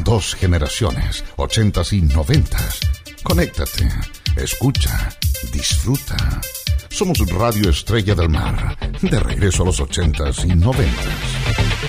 Dos generaciones, 80s y 90s. Conéctate, escucha, disfruta. Somos Radio Estrella del Mar, de regreso a los 80s y 90s.